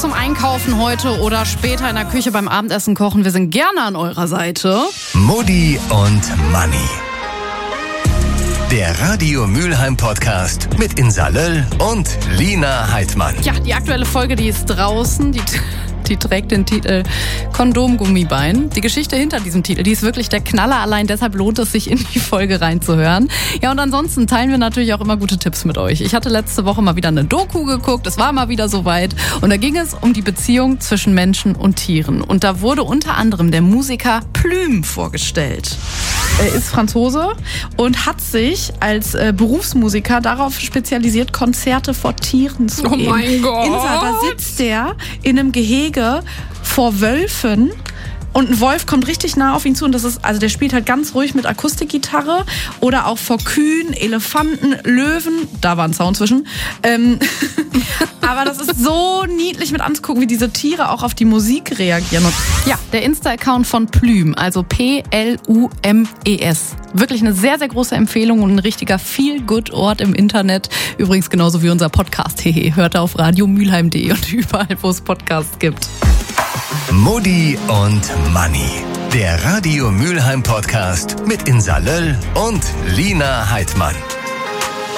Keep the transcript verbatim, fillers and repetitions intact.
zum Einkaufen heute oder später in der Küche beim Abendessen kochen. Wir sind gerne an eurer Seite. Mutti und Manni. Der Radio Mülheim Podcast mit Insa Löll und Lina Heidmann. Ja, die aktuelle Folge, die ist draußen. Die, die trägt den Titel Kondomgummibein. Die Geschichte hinter diesem Titel, die ist wirklich der Knaller. Allein deshalb lohnt es sich, in die Folge reinzuhören. Ja, und ansonsten teilen wir natürlich auch immer gute Tipps mit euch. Ich hatte letzte Woche mal wieder eine Doku geguckt. Es war mal wieder soweit. Und da ging es um die Beziehung zwischen Menschen und Tieren. Und da wurde unter anderem der Musiker Plume vorgestellt. Er ist Franzose und hat sich als äh, Berufsmusiker darauf spezialisiert, Konzerte vor Tieren zu geben. Oh mein Gott! Insa, da sitzt der in einem Gehege vor Wölfen und ein Wolf kommt richtig nah auf ihn zu und das ist, also der spielt halt ganz ruhig mit Akustikgitarre oder auch vor Kühen, Elefanten, Löwen, da war ein Zaun zwischen. Ähm, aber das ist so niedlich mit anzugucken, wie diese Tiere auch auf die Musik reagieren. Und ja, der Insta-Account von Plume, also P L U M E S. Wirklich eine sehr, sehr große Empfehlung und ein richtiger Feel-Good-Ort im Internet. Übrigens genauso wie unser Podcast. Hehe, hört auf radio mülheim punkt de und überall, wo es Podcasts gibt. Mutti und Manni. Der Radio Mülheim Podcast mit Insa Löll und Lina Heidmann.